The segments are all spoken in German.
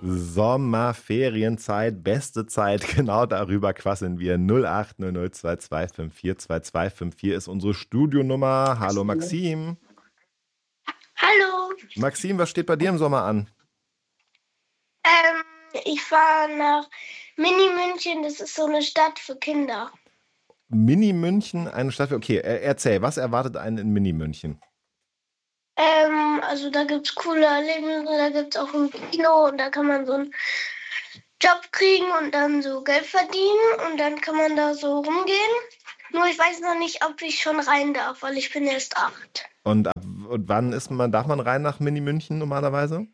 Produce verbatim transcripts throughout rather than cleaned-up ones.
Sommerferienzeit, beste Zeit, genau darüber quasseln wir. null acht null null zwei zwei fünf vier zwei zwei fünf vier ist unsere Studionummer. Hallo Maxim. Hallo. Maxim, was steht bei dir im Sommer an? Ähm, ich fahre nach Mini-München, das ist so eine Stadt für Kinder. Mini-München, eine Stadt für... Okay, äh, erzähl, was erwartet einen in Mini-München? Ähm, also da gibt es coole Erlebnisse, da gibt es auch ein Kino und da kann man so einen Job kriegen und dann so Geld verdienen und dann kann man da so rumgehen. Nur ich weiß noch nicht, ob ich schon rein darf, weil ich bin erst acht. Und, ab, und wann ist man, darf man rein nach Mini-München normalerweise?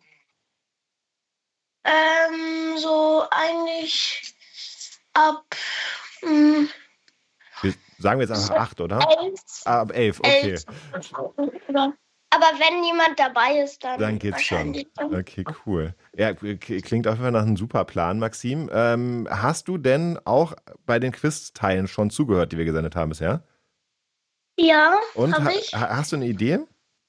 Ähm, so eigentlich ab... Mh, Wir, sagen wir jetzt einfach acht, oder? elf. Ah, ab elf, okay. elf. Aber wenn jemand dabei ist, dann, Dann geht's schon. wahrscheinlich. Okay, cool. Ja, k- klingt auf jeden Fall nach einem super Plan, Maxim. Ähm, hast du denn auch bei den Quiz-Teilen schon zugehört, die wir gesendet haben bisher? Ja, Und habe ha ich. ha- hast du eine Idee?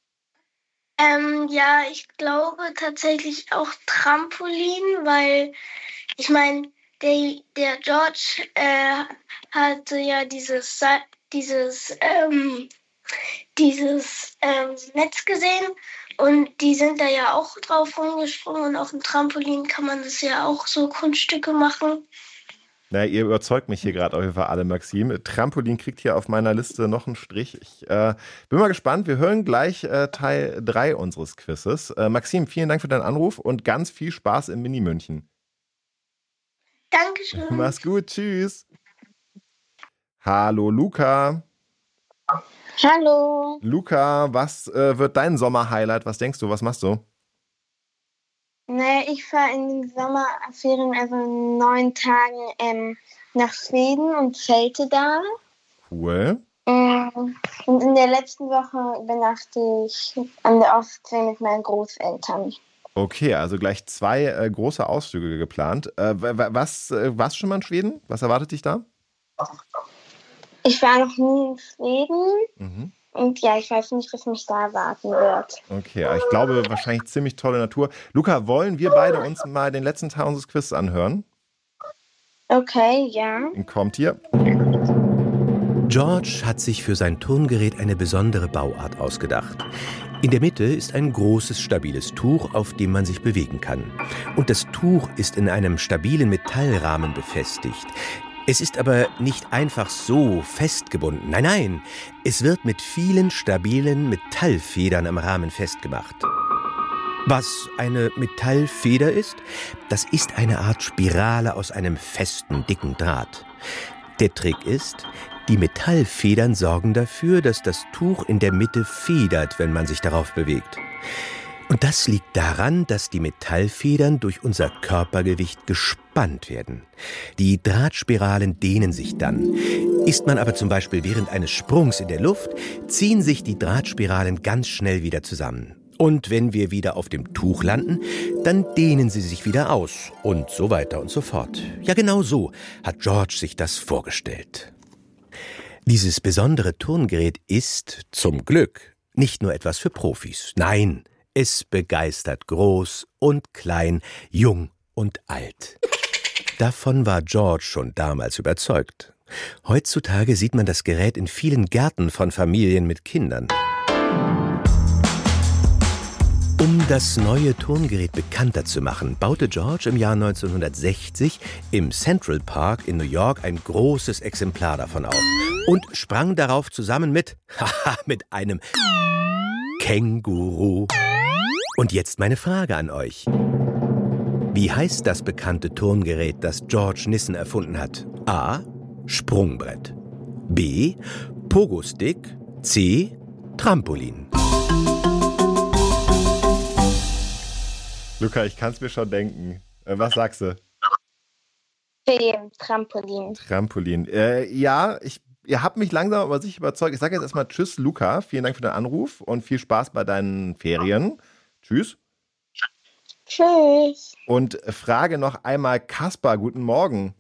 Ähm, ja, ich glaube tatsächlich auch Trampolin, weil ich meine, der, der George äh, hatte ja dieses, Sa- dieses, ähm, dieses ähm, Netz gesehen und die sind da ja auch drauf rumgesprungen und auf dem Trampolin kann man das ja auch so Kunststücke machen. Na, ihr überzeugt mich hier gerade auf jeden Fall alle, Maxim. Trampolin kriegt hier auf meiner Liste noch einen Strich. Ich äh, bin mal gespannt. Wir hören gleich äh, Teil drei unseres Quizzes. Äh, Maxim, vielen Dank für deinen Anruf und ganz viel Spaß in Mini-München. Dankeschön. Mach's gut, tschüss. Hallo, Luca. Hallo. Luca, was äh, wird dein Sommer-Highlight? Was denkst du, was machst du? Naja, ich fahre in den Sommerferien, also in neun Tagen ähm, nach Schweden und zelte da. Cool. Ähm, Und in der letzten Woche übernachte ich an der Ostsee mit meinen Großeltern. Okay, also gleich zwei äh, große Ausflüge geplant. Äh, wa- wa- was, äh, warst du schon mal in Schweden? Was erwartet dich da? Ich war noch nie in Schweden Mhm. und ja, ich weiß nicht, was mich da erwarten wird. Okay, aber ich glaube wahrscheinlich ziemlich tolle Natur. Luca, wollen wir beide uns mal den letzten Teil unseres Quizzes anhören? Okay, ja. Kommt hier. George hat sich für sein Turngerät eine besondere Bauart ausgedacht. In der Mitte ist ein großes, stabiles Tuch, auf dem man sich bewegen kann. Und das Tuch ist in einem stabilen Metallrahmen befestigt. Es ist aber nicht einfach so festgebunden. Nein, nein, es wird mit vielen stabilen Metallfedern am Rahmen festgemacht. Was eine Metallfeder ist? Das ist eine Art Spirale aus einem festen, dicken Draht. Der Trick ist, die Metallfedern sorgen dafür, dass das Tuch in der Mitte federt, wenn man sich darauf bewegt. Und das liegt daran, dass die Metallfedern durch unser Körpergewicht gespannt werden. Die Drahtspiralen dehnen sich dann. Ist man aber zum Beispiel während eines Sprungs in der Luft, ziehen sich die Drahtspiralen ganz schnell wieder zusammen. Und wenn wir wieder auf dem Tuch landen, dann dehnen sie sich wieder aus und so weiter und so fort. Ja, genau so hat George sich das vorgestellt. Dieses besondere Turngerät ist, zum Glück, nicht nur etwas für Profis. Nein, es begeistert groß und klein, jung und alt. Davon war George schon damals überzeugt. Heutzutage sieht man das Gerät in vielen Gärten von Familien mit Kindern. Um das neue Turngerät bekannter zu machen, baute George im Jahr neunzehnhundertsechzig im Central Park in New York ein großes Exemplar davon auf und sprang darauf zusammen mit, haha, mit einem Känguru. Und jetzt meine Frage an euch. Wie heißt das bekannte Turngerät, das George Nissen erfunden hat? A. Sprungbrett. B. Pogo-Stick. C. Trampolin. Luca, ich kann es mir schon denken. Äh, was sagst du? B. Trampolin. Trampolin. Äh, ja, ich, ihr habt mich langsam aber sicher überzeugt. Ich sage jetzt erstmal Tschüss, Luca. Vielen Dank für den Anruf und viel Spaß bei deinen Ferien. Tschüss. Tschüss. Und frage noch einmal Kaspar, guten Morgen.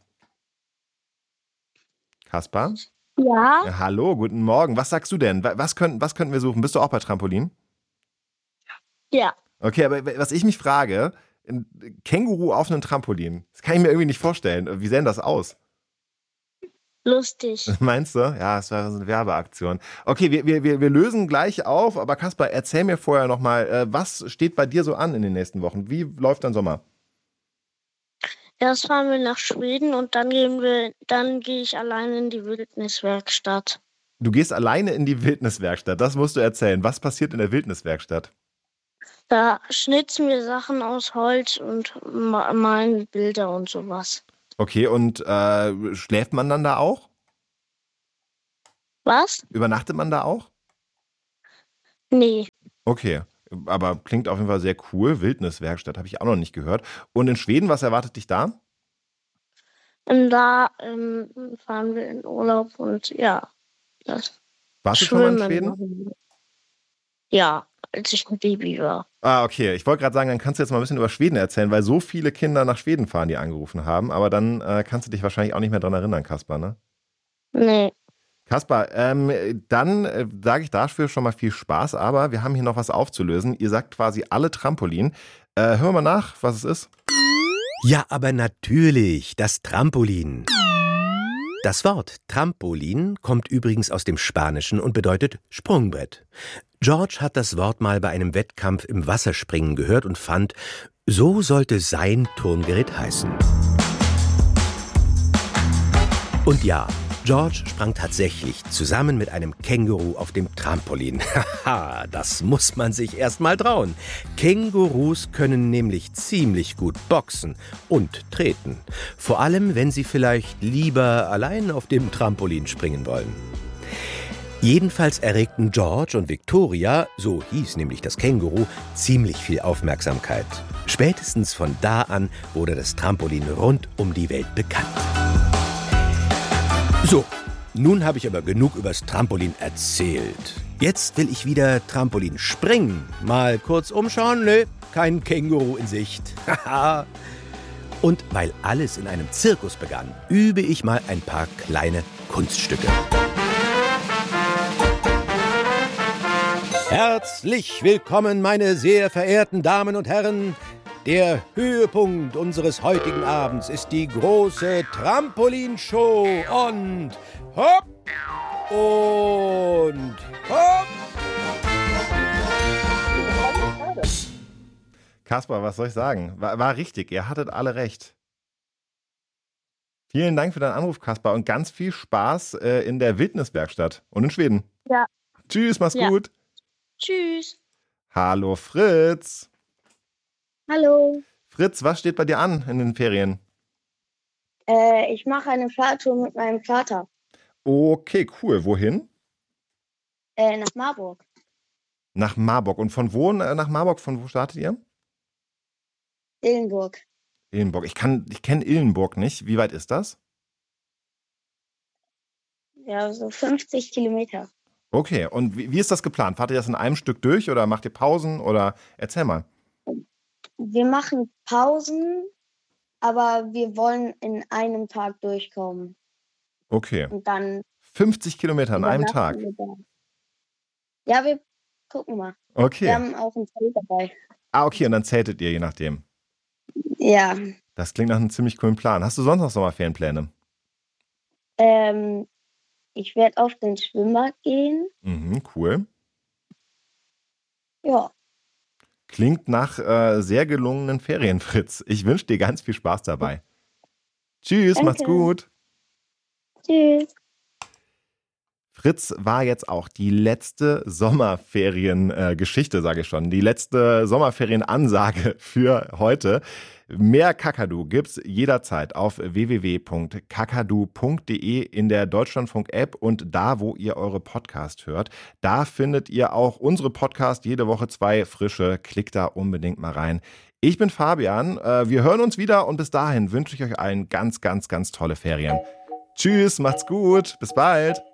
Kaspar? Ja. Ja, hallo, guten Morgen. Was sagst du denn? Wa- Was, können, was könnten wir suchen? Bist du auch bei Trampolin? Ja. Okay, aber was ich mich frage, ein Känguru auf einem Trampolin. Das kann ich mir irgendwie nicht vorstellen. Wie sähe denn das aus? Lustig. Meinst du? Ja, es war so eine Werbeaktion. Okay, wir, wir, wir lösen gleich auf, aber Kaspar, erzähl mir vorher nochmal, äh, was steht bei dir so an in den nächsten Wochen? Wie läuft dein Sommer? Erst fahren wir nach Schweden und dann gehen wir, dann gehe ich alleine in die Wildniswerkstatt. Du gehst alleine in die Wildniswerkstatt, das musst du erzählen. Was passiert in der Wildniswerkstatt? Da schnitzen wir Sachen aus Holz und ma- malen Bilder und sowas. Okay, und äh, schläft man dann da auch? Was? Übernachtet man da auch? Nee. Okay, aber klingt auf jeden Fall sehr cool. Wildniswerkstatt habe ich auch noch nicht gehört. Und in Schweden, was erwartet dich da? Und da ähm, fahren wir in Urlaub und ja, das Warst du schon mal in Schwimmen Schweden? machen wir. Ja, als ich ein Baby war. Ah, okay. Ich wollte gerade sagen, dann kannst du jetzt mal ein bisschen über Schweden erzählen, weil so viele Kinder nach Schweden fahren, die angerufen haben. Aber dann äh, kannst du dich wahrscheinlich auch nicht mehr dran erinnern, Kaspar, ne? Nee. Kaspar, ähm, dann äh, sage ich dafür schon mal viel Spaß, aber wir haben hier noch was aufzulösen. Ihr sagt quasi alle Trampolin. Äh, hören wir mal nach, was es ist. Ja, aber natürlich, das Trampolin. Das Wort Trampolin kommt übrigens aus dem Spanischen und bedeutet Sprungbrett. George hat das Wort mal bei einem Wettkampf im Wasserspringen gehört und fand, so sollte sein Turngerät heißen. Und ja, George sprang tatsächlich zusammen mit einem Känguru auf dem Trampolin. Haha, das muss man sich erst mal trauen. Kängurus können nämlich ziemlich gut boxen und treten. Vor allem, wenn sie vielleicht lieber allein auf dem Trampolin springen wollen. Jedenfalls erregten George und Victoria, so hieß nämlich das Känguru, ziemlich viel Aufmerksamkeit. Spätestens von da an wurde das Trampolin rund um die Welt bekannt. So, nun habe ich aber genug übers Trampolin erzählt. Jetzt will ich wieder Trampolin springen. Mal kurz umschauen, nö, kein Känguru in Sicht. Haha. Und weil alles in einem Zirkus begann, übe ich mal ein paar kleine Kunststücke. Herzlich willkommen, meine sehr verehrten Damen und Herren. Der Höhepunkt unseres heutigen Abends ist die große Trampolinshow. Und hopp und hopp. Kaspar, was soll ich sagen? War, war richtig, ihr hattet alle recht. Vielen Dank für deinen Anruf, Kaspar, und ganz viel Spaß äh, in der Wildniswerkstatt und in Schweden. Ja. Tschüss, mach's Ja. gut. Tschüss. Hallo Fritz. Hallo. Fritz, was steht bei dir an in den Ferien? Äh, ich mache eine Fahrtour mit meinem Vater Okay, cool. Wohin? äh, nach Marburg. Nach Marburg. Und von wo äh, nach Marburg? Von wo startet ihr? Dillenburg. Illenburg. Ich kann, ich kenne Illenburg nicht. Wie weit ist das? Ja, so fünfzig Kilometer. Okay. Und wie, wie ist das geplant? Fahrt ihr das in einem Stück durch oder macht ihr Pausen? Oder erzähl mal. Wir machen Pausen, aber wir wollen in einem Tag durchkommen. Okay. Und dann fünfzig Kilometer an einem Tag. übernachten wir da. Ja, wir gucken mal. Wir Okay. haben auch ein Zelt dabei. Ah, okay. Und dann zeltet ihr, je nachdem. Ja. Das klingt nach einem ziemlich coolen Plan. Hast du sonst noch Sommerferienpläne? Ähm, ich werde auf den Schwimmbad gehen. Mhm, cool. Ja. Klingt nach äh, sehr gelungenen Ferien, Fritz. Ich wünsche dir ganz viel Spaß dabei. Tschüss, Danke. macht's gut. Tschüss. Fritz war jetzt auch die letzte Sommerferien-Geschichte, sage ich schon. Die letzte Sommerferienansage für heute. Mehr Kakadu gibt's jederzeit auf w w w punkt kakadu punkt d e in der Deutschlandfunk-App und da, wo ihr eure Podcast hört. Da findet ihr auch unsere Podcast, jede Woche zwei frische. Klickt da unbedingt mal rein. Ich bin Fabian. äh, Wir hören uns wieder und bis dahin wünsche ich euch allen ganz, ganz, ganz tolle Ferien. Tschüss, macht's gut. Bis bald.